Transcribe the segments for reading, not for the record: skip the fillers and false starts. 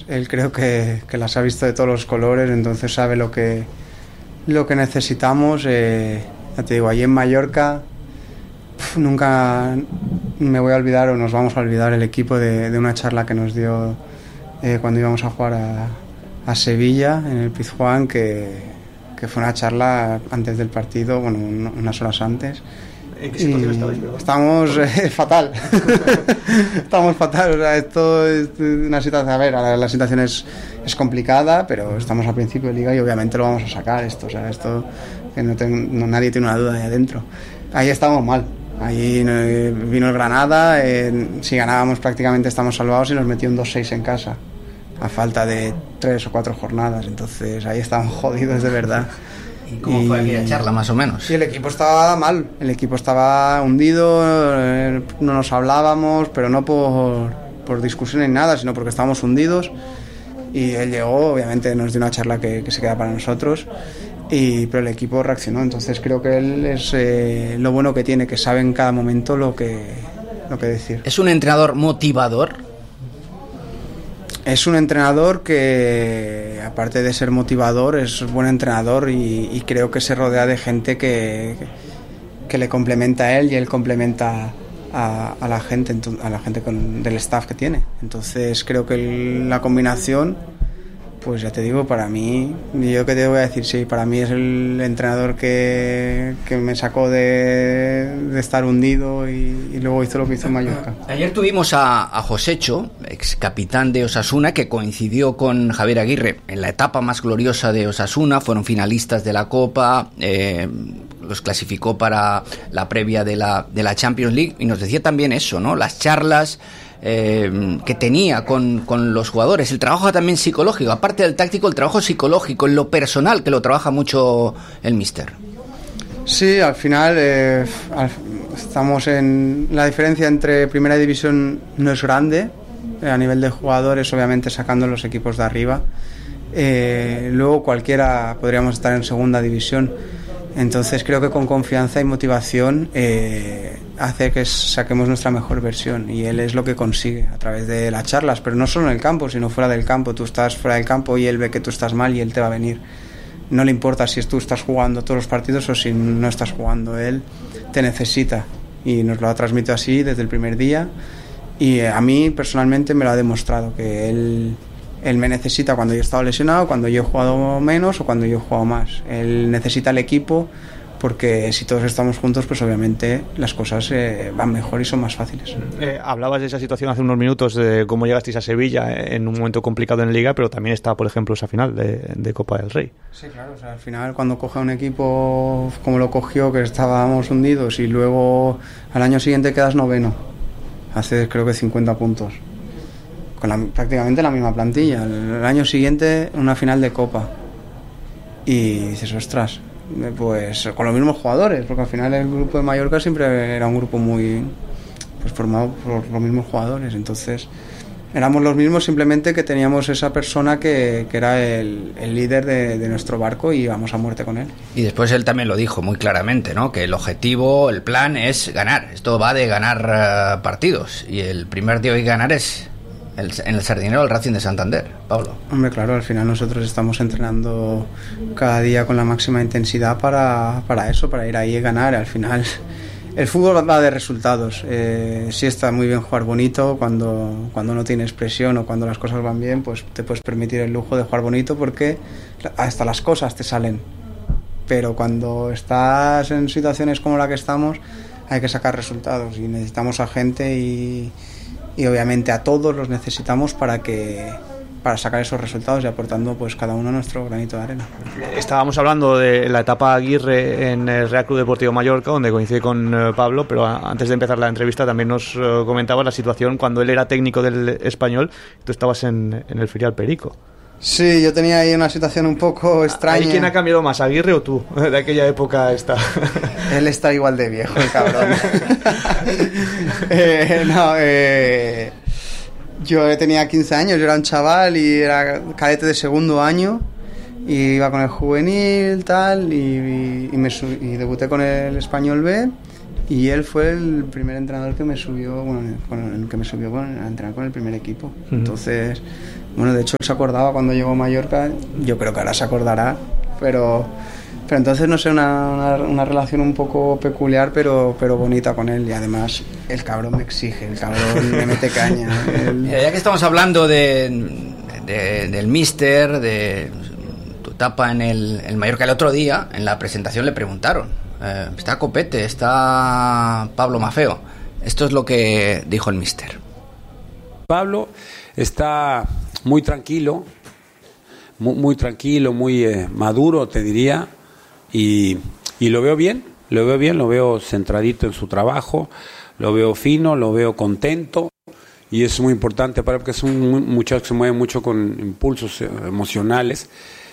él creo que las ha visto de todos los colores, entonces sabe lo que necesitamos. Ya te digo, allí en Mallorca nunca me voy a olvidar, o nos vamos a olvidar, el equipo de una charla que nos dio cuando íbamos a jugar a Sevilla en el Pizjuán, que fue una charla antes del partido, bueno, unas horas antes. ¿En qué situación estabais? Estamos fatal. Estamos fatal. O sea, esto es una situación. A ver, la situación es complicada, pero estamos al principio de liga y obviamente lo vamos a sacar. Esto que nadie tiene una duda ahí adentro. Ahí estamos mal. Ahí vino el Granada. Si ganábamos, prácticamente estamos salvados, y nos metió un 2-6 en casa, a falta de 3 o 4 jornadas. Entonces ahí estamos jodidos de verdad. ¿Y cómo fue aquella charla, más o menos? Y el equipo estaba mal, el equipo estaba hundido, no nos hablábamos, pero no por discusión ni nada, sino porque estábamos hundidos. Y él llegó, obviamente nos dio una charla que se queda para nosotros, pero el equipo reaccionó. Entonces creo que él es lo bueno que tiene, que sabe en cada momento lo que decir. ¿Es un entrenador motivador? Es un entrenador que, aparte de ser motivador, es buen entrenador, y creo que se rodea de gente que le complementa a él, y él complementa a la gente del staff que tiene. Entonces creo que la combinación, pues ya te digo, para mí, yo que te voy a decir, sí, para mí es el entrenador que me sacó de estar hundido y luego hizo lo que hizo en Mallorca. Ayer tuvimos a Josecho, ex capitán de Osasuna, que coincidió con Javier Aguirre en la etapa más gloriosa de Osasuna. Fueron finalistas de la Copa, los clasificó para la previa de la Champions League, y nos decía también eso, ¿no? Las charlas que tenía con los jugadores, el trabajo también psicológico, aparte del táctico, el trabajo psicológico, en lo personal, que lo trabaja mucho el míster. Sí, al final estamos en... La diferencia entre primera división no es grande, a nivel de jugadores, obviamente sacando los equipos de arriba. Luego cualquiera podríamos estar en segunda división. Entonces creo que con confianza y motivación hace que saquemos nuestra mejor versión, y él es lo que consigue a través de las charlas, pero no solo en el campo, sino fuera del campo. Tú estás fuera del campo y él ve que tú estás mal y él te va a venir. No le importa si tú estás jugando todos los partidos o si no estás jugando, él te necesita, y nos lo ha transmitido así desde el primer día, y a mí personalmente me lo ha demostrado, que él me necesita cuando yo he estado lesionado, cuando yo he jugado menos o cuando yo he jugado más. Él necesita el equipo, porque si todos estamos juntos, pues obviamente las cosas van mejor y son más fáciles. Hablabas de esa situación hace unos minutos, de cómo llegasteis a Sevilla en un momento complicado en Liga, pero también está, por ejemplo, esa final de Copa del Rey. Sí, claro, o sea, al final cuando coge a un equipo como lo cogió, que estábamos hundidos, y luego al año siguiente quedas noveno, haces creo que 50 puntos, con prácticamente la misma plantilla. El año siguiente una final de Copa, y dices, ostras, pues con los mismos jugadores, porque al final el grupo de Mallorca siempre era un grupo muy formado por los mismos jugadores. Entonces éramos los mismos, simplemente que teníamos esa persona que era el líder de nuestro barco, y íbamos a muerte con él. Y después él también lo dijo muy claramente, ¿no? Que el objetivo, el plan es ganar. Esto va de ganar partidos, y el primer día de ganar es en el Sardinero, el Racing de Santander. Pablo. Hombre, claro, al final nosotros estamos entrenando cada día con la máxima intensidad para eso, para ir ahí y ganar. Al final el fútbol va de resultados. Sí está muy bien jugar bonito cuando no tienes presión, o cuando las cosas van bien, pues te puedes permitir el lujo de jugar bonito, porque hasta las cosas te salen. Pero cuando estás en situaciones como la que estamos, hay que sacar resultados, y necesitamos a gente, y obviamente a todos los necesitamos para sacar esos resultados, y aportando pues cada uno nuestro granito de arena. Estábamos hablando de la etapa Aguirre en el Real Club Deportivo Mallorca, donde coincide con Pablo, pero antes de empezar la entrevista también nos comentabas la situación cuando él era técnico del Español. Tú estabas en el filial Perico. Sí, yo tenía ahí una situación un poco extraña. ¿Ahí quién ha cambiado más, Aguirre o tú? De aquella época está. Él está igual de viejo, el cabrón. Yo tenía 15 años, yo era un chaval y era cadete de segundo año, y iba con el juvenil, tal, y debuté con el Español B, y él fue el primer entrenador que me subió, a entrenar con el primer equipo. Entonces Bueno, de hecho él se acordaba cuando llegó a Mallorca, yo creo que ahora se acordará, pero entonces no sé, una relación un poco peculiar, pero bonita con él. Y además el cabrón me exige, el cabrón me mete caña. Ya que estamos hablando del míster, de tu etapa en el Mallorca, el otro día en la presentación le preguntaron, está Copete, está Pablo Maffeo. Esto es lo que dijo el míster. Pablo está muy tranquilo, muy tranquilo, muy maduro, te diría. Y lo veo bien, lo veo centradito en su trabajo, lo veo fino, lo veo contento, y es muy importante para él porque es un muchacho que se mueve mucho con impulsos emocionales,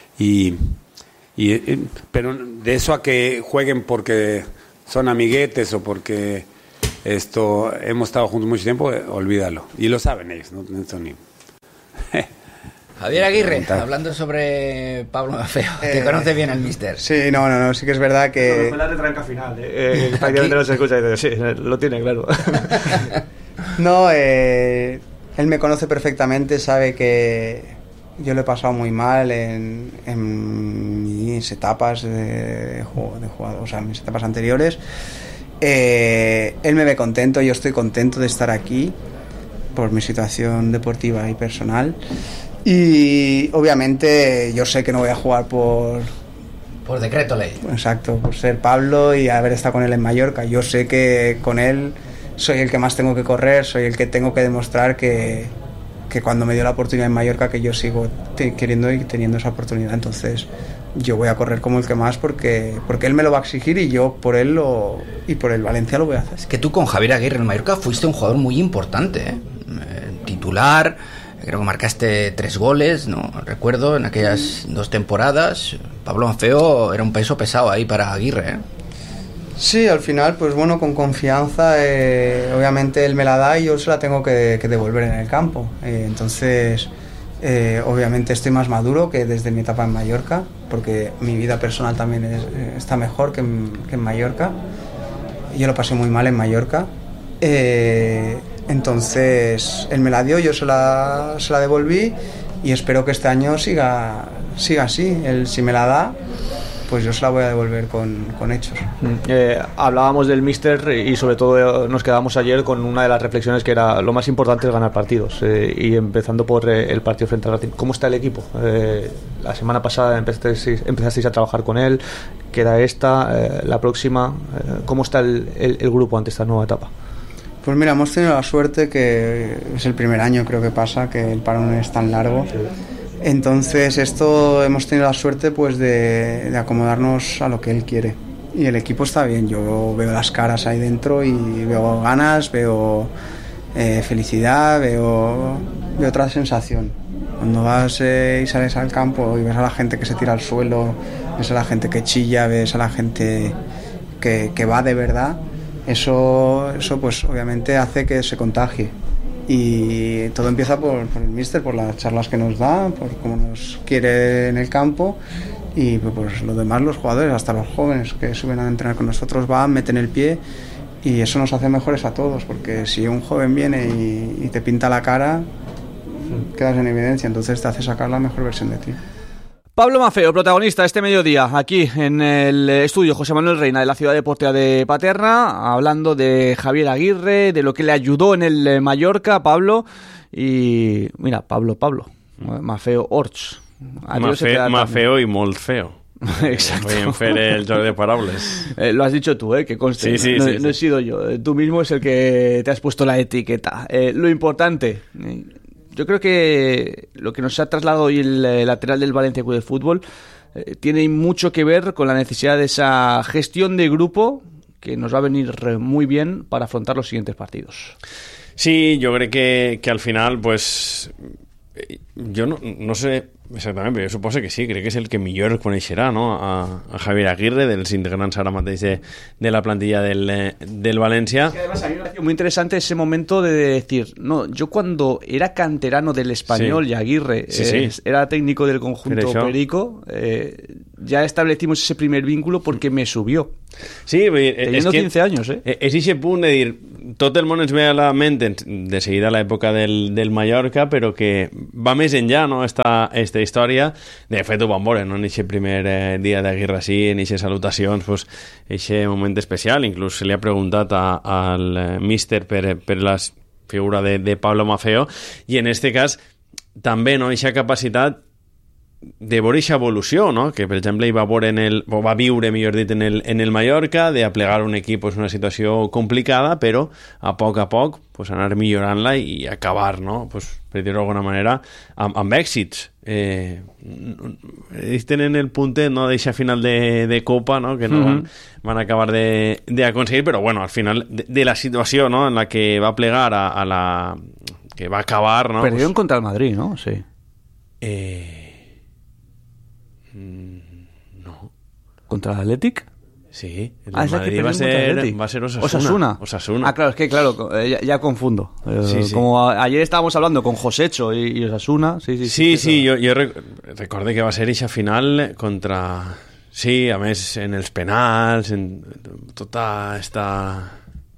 pero de eso a que jueguen porque son amiguetes o porque hemos estado juntos mucho tiempo, olvídalo, y lo saben ellos, no ni... Javier Aguirre, hablando sobre Pablo Maffeo, ¿te conoce bien al míster? Sí, no, sí que es verdad que... Fue la retranca final, prácticamente no se escucha y dice, sí, lo tiene claro. No, él me conoce perfectamente, sabe que yo lo he pasado muy mal en mis etapas de jugador, o sea, en mis etapas anteriores. Él me ve contento, yo estoy contento de estar aquí por mi situación deportiva y personal. Y obviamente yo sé que no voy a jugar por decreto ley. Exacto, por ser Pablo y haber estado con él en Mallorca. Yo sé que con él soy el que más tengo que correr, soy el que tengo que demostrar que cuando me dio la oportunidad en Mallorca, que yo sigo queriendo y teniendo esa oportunidad. Entonces yo voy a correr como el que más porque él me lo va a exigir y yo por él y por el Valencia lo voy a hacer. Es que tú con Javier Aguirre en Mallorca fuiste un jugador muy importante, titular. Creo que marcaste 3 goles, ¿no? Recuerdo, en aquellas 2 temporadas. Pablo Maffeo era un peso pesado ahí para Aguirre, ¿eh? Sí, al final, pues bueno, con confianza, obviamente él me la da y yo se la tengo que devolver en el campo. Entonces, obviamente estoy más maduro que desde mi etapa en Mallorca, porque mi vida personal también está mejor que en Mallorca. Yo lo pasé muy mal en Mallorca. Entonces él me la dio, yo se la devolví y espero que este año siga así. Él, si me la da, pues yo se la voy a devolver con hechos. Hablábamos del míster y sobre todo nos quedamos ayer con una de las reflexiones que era lo más importante es ganar partidos, y empezando por el partido frente al Racing. ¿Cómo está el equipo? La semana pasada empezasteis a trabajar con él, queda la próxima. ¿Cómo está el grupo ante esta nueva etapa? Pues mira, hemos tenido la suerte que es el primer año, creo que pasa, que el parón es tan largo. Entonces hemos tenido la suerte pues de acomodarnos a lo que él quiere. Y el equipo está bien, yo veo las caras ahí dentro y veo ganas, veo felicidad, veo otra sensación. Cuando vas y sales al campo y ves a la gente que se tira al suelo, ves a la gente que chilla, ves a la gente que va de verdad, eso pues obviamente hace que se contagie. Y todo empieza por el míster, por las charlas que nos da, por cómo nos quiere en el campo, y pues lo demás, los jugadores, hasta los jóvenes que suben a entrenar con nosotros, van, meten el pie, y eso nos hace mejores a todos, porque si un joven viene y te pinta la cara, quedas en evidencia, entonces te hace sacar la mejor versión de ti. Pablo Maffeo, protagonista este mediodía aquí en el estudio José Manuel Reina de la Ciudad Deportiva de Paterna, hablando de Javier Aguirre, de lo que le ayudó en el Mallorca, Pablo. Y mira, Pablo, Maffeo Orts. Maffeo y molt feo. Exacto. Voy a fer el joc de paraules. Lo has dicho tú, que conste. Sí, no he sido yo. Tú mismo es el que te has puesto la etiqueta. Lo importante... Yo creo que lo que nos ha trasladado hoy el lateral del Valencia Club de Fútbol tiene mucho que ver con la necesidad de esa gestión de grupo que nos va a venir muy bien para afrontar los siguientes partidos. Sí, jo crec que al final, pues, jo no sé Exactament, però jo suposo que sí, crec que és el que millor coneixerà, no? a Javier Aguirre, dels integrants ara mateix de la plantilla del Valencia. Es que además a mí me pareció muy interesante ese momento de decir, no, yo cuando era canterano del Español, sí, y Aguirre era técnico del conjunto Perico, ya establecimos ese primer vínculo porque me subió. Sí, teniendo 15 anys, és aquest punt de dir, tot el món ens ve a la ment de seguida a l'època del Mallorca, però que va més enllà, no?, esta història. De fet, ho vam veure, no?, en aquest primer dia d'Aguirre així, en aquestes salutacions, pues, aquest moment especial. Inclús se li ha preguntat al míster per la figura de Pablo Maffeo, i en este cas també, no?, aquesta capacitat de veure aquesta evolució, no?, que per exemple va viure, millor dit, en el Mallorca, de aplegar un equip és una situació complicada, però a poc pues, anar millorant-la i acabar, no?, pues, per dir-ho d'alguna manera, amb èxits. Ells tenen el puntet, no?, d'eixa final de Copa, no?, que no van acabar d'aconseguir, però bueno, al final de la situació, no?, en la que va plegar a la que va acabar, no?, Perdieron pues, contra el Madrid, ¿no? Sí. No. ¿Contra el Athletic? Sí, el Madrid va a ser Osasuna. Ah, claro, es que ya confundo. Sí. Como ayer estábamos hablando con Josecho y Osasuna. Sí, yo recordé que va a ser esa final contra... Sí, a més, en els penals, en tota esta...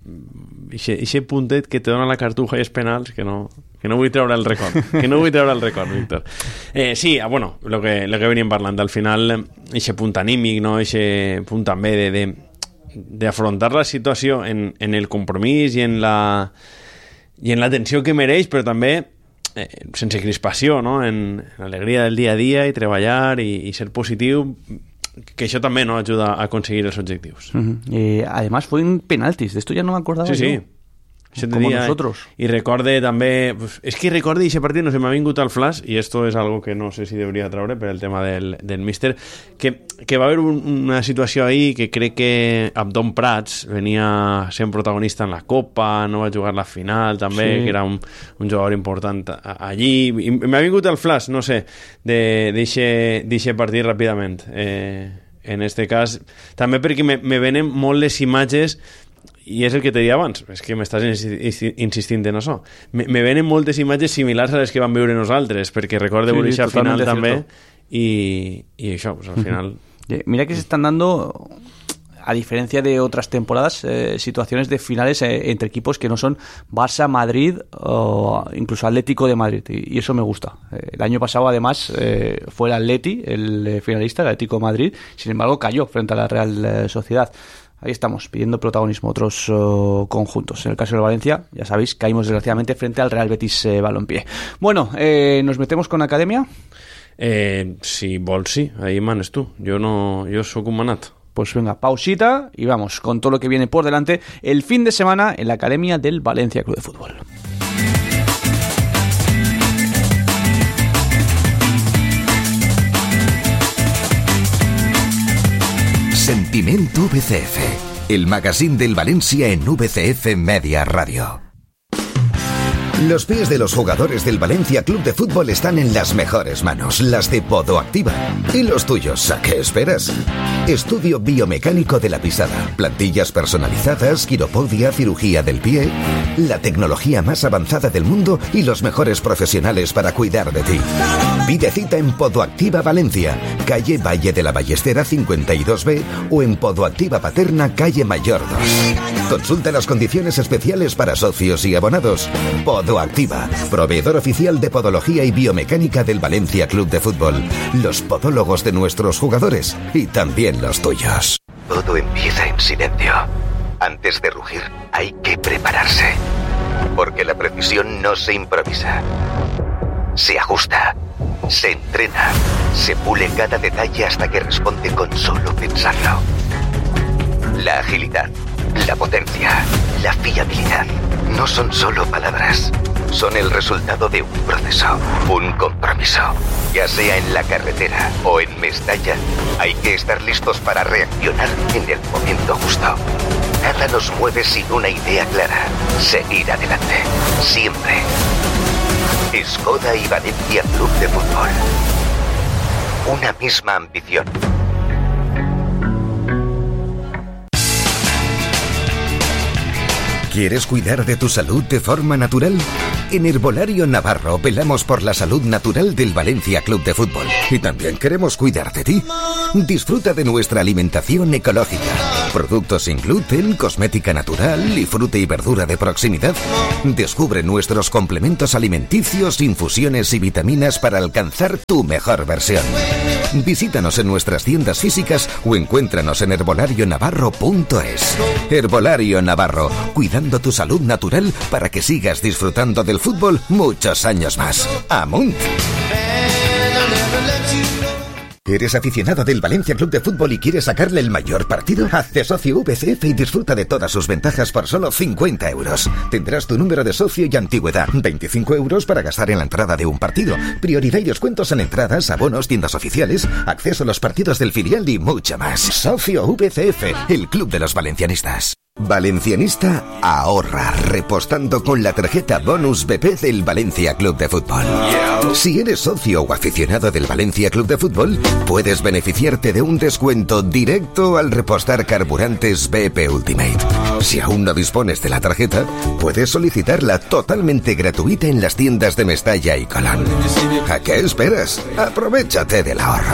Ixe puntet que te dona la cartuja i els penals que no vull treure el record, Víctor. Sí, bueno, lo que veníem parlant, al final ixe punt anímic, no? Ixe punt també d'afrontar la situació en el compromís i en la tensió que mereix, però també sense crispació, no? En l'alegria del dia a dia i treballar i ser positiu, que eso también nos ayuda a conseguir los objetivos. Además fue en penaltis, de esto ya no me acordaba. Sí. Como nosotros. Y recorde también, pues, es que recorde ese partido, no se me ha vingut al flash, y esto es algo que no sé si debería traure per el tema del míster, que va haver una situació ahí que crec que Abdón Prats venia sent protagonista en la Copa, no va jugar la final també, que era un jugador important allí, i m'ha vingut al flash, no sé, d'eixe partit ràpidament. En este cas, també perquè me venen molt les imatges, i és el que te deia abans, és que m'estàs insistint en això. Me venen moltes imatges similars a les que vam viure nosaltres, perquè recorde Borussia final també, y això, pues al final... Mira que se están dando, a diferencia de otras temporadas, situaciones de finales entre equipos que no son Barça, Madrid o incluso Atlético de Madrid, y eso me gusta. El año pasado además fue el Atleti el finalista, el Atlético de Madrid, sin embargo cayó frente a la Real Sociedad. Ahí estamos, pidiendo protagonismo a otros conjuntos. En el caso de Valencia, ya sabéis, caímos desgraciadamente frente al Real Betis Balompié. Bueno, ¿nos metemos con Academia? Si vols, sí, ahí manes tú. Yo soy un manat. Pues venga, pausita y vamos con todo lo que viene por delante el fin de semana en la Academia del Valencia Club de Fútbol. Sentiment VCF, el magazine del Valencia en VCF Media Radio. Los pies de los jugadores del Valencia Club de Fútbol están en las mejores manos, las de Podoactiva. ¿Y los tuyos? ¿A qué esperas? Estudio biomecánico de la pisada, plantillas personalizadas, quiropodia, cirugía del pie, la tecnología más avanzada del mundo y los mejores profesionales para cuidar de ti. Pide cita en Podoactiva Valencia, calle Valle de la Ballestera 52B o en Podoactiva Paterna, calle Mayor 2. Consulta las condiciones especiales para socios y abonados. Podoactiva, proveedor oficial de podología y biomecánica del Valencia Club de Fútbol. Los podólogos de nuestros jugadores y también los tuyos. Todo empieza en silencio. Antes de rugir, hay que prepararse. Porque la precisión no se improvisa. Se ajusta, se entrena, se pule cada detalle hasta que responde con solo pensarlo. La agilidad, la potencia, la fiabilidad no son solo palabras, son el resultado de un proceso, un compromiso. Ya sea en la carretera o en Mestalla, hay que estar listos para reaccionar en el momento justo. Nada nos mueve sin una idea clara, seguir adelante, siempre. Skoda y Valencia Club de Fútbol. una misma ambición. ¿Quieres cuidar de tu salud de forma natural? En Herbolario Navarro velamos por la salud natural del Valencia Club de Fútbol. Y también queremos cuidar de ti. Disfruta de nuestra alimentación ecológica. Productos sin gluten, cosmética natural y fruta y verdura de proximidad. Descubre nuestros complementos alimenticios, infusiones y vitaminas para alcanzar tu mejor versión. Visítanos en nuestras tiendas físicas o encuéntranos en herbolarionavarro.es. Herbolario Navarro, cuidando tu salud natural para que sigas disfrutando del fútbol muchos años más. ¡Amunt! ¿Eres aficionado del Valencia Club de Fútbol y quieres sacarle el mayor partido? Hazte socio VCF y disfruta de todas sus ventajas por solo 50 euros. Tendrás tu número de socio y antigüedad. 25 euros para gastar en la entrada de un partido. Prioridad y descuentos en entradas, abonos, tiendas oficiales, acceso a los partidos del filial y mucho más. Socio VCF, el club de los valencianistas. Valencianista ahorra repostando con la tarjeta Bonus BP del Valencia Club de Fútbol. Si eres socio o aficionado del Valencia Club de Fútbol, puedes beneficiarte de un descuento directo al repostar carburantes BP Ultimate. Si aún no dispones de la tarjeta, puedes solicitarla totalmente gratuita en las tiendas de Mestalla y Colón. ¿A qué esperas? Aprovechate del ahorro.